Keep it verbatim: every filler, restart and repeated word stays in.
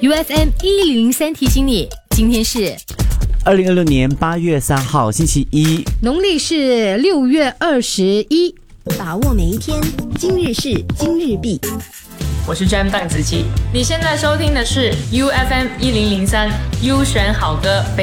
U F M 一零零三提醒你，今天是二零二六年八月三号星期一， 农历是六月二十一。 把握每一天，今日事今日毕。 我是 Jam 邓紫棋，你现在收听的是 U F M 一零零三 U 选好歌北